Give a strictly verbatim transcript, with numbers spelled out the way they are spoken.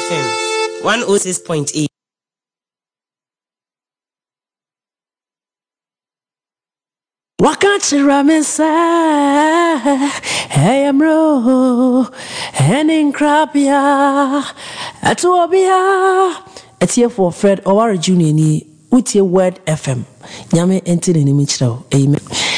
F M one oh six point eight. Wakachi Ramesa, hey amro, henin crabia, atuobia, etie for Fred Owari Junior ni utie Word F M. Nyame enti ne nimichiro. Amen.